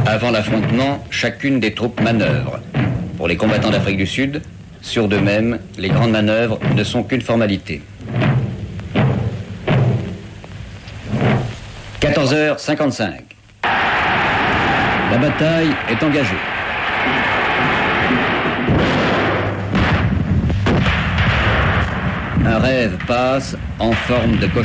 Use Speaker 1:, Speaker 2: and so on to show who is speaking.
Speaker 1: Avant l'affrontement, chacune des troupes manœuvre. Pour les combattants d'Afrique du Sud, sûrs d'eux-mêmes, les grandes manœuvres ne sont qu'une formalité. 14h55. La bataille est engagée. Un rêve passe en forme de cauchemar.